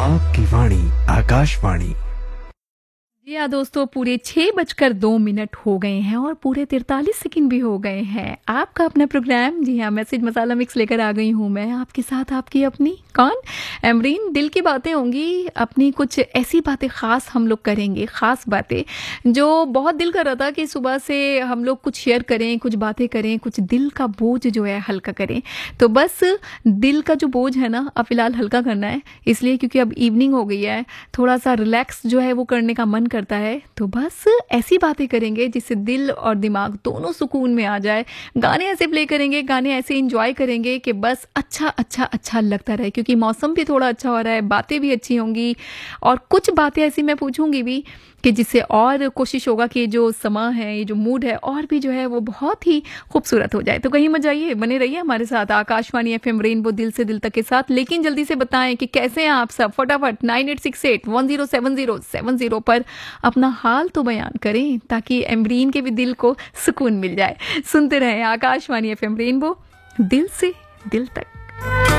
आपकी वाणी आकाशवाणी। जी हाँ दोस्तों, पूरे 6:02 हो गए हैं और पूरे 43 सेकंड भी हो गए हैं। आपका अपना प्रोग्राम, जी हाँ, मैसेज मसाला मिक्स लेकर आ गई हूँ मैं आपके साथ। आपकी अपनी कौन, एमरीन। दिल की बातें होंगी अपनी, कुछ ऐसी बातें ख़ास हम लोग करेंगे, ख़ास बातें जो बहुत दिल कर रहा था कि सुबह से हम लोग कुछ शेयर करें, कुछ बातें करें, कुछ दिल का बोझ जो है हल्का करें। तो बस दिल का जो बोझ है ना, अब फ़िलहाल हल्का करना है, इसलिए क्योंकि अब इवनिंग हो गई है, थोड़ा सा रिलैक्स जो है वो करने का मन करता है। तो बस ऐसी बातें करेंगे जिससे दिल और दिमाग दोनों सुकून में आ जाए। गाने ऐसे प्ले करेंगे, गाने ऐसे एंजॉय करेंगे कि बस अच्छा अच्छा अच्छा लगता रहे, क्योंकि मौसम भी थोड़ा अच्छा हो रहा है, बातें भी अच्छी होंगी और कुछ बातें ऐसी मैं पूछूंगी भी कि जिससे और कोशिश होगा कि ये जो समा है, ये जो मूड है, और भी जो है वो बहुत ही खूबसूरत हो जाए। तो कहीं मत जाइए, बने रहिए हमारे साथ आकाशवाणी एफएम रेनबो दिल से दिल तक के साथ। लेकिन जल्दी से बताएं कि कैसे हैं आप सब। फटाफट 9868107070 पर अपना हाल तो बयान करें, ताकि एमरीन के भी दिल को सुकून मिल जाए। सुनते रहें आकाशवाणी एफएम रेनबो दिल से दिल तक।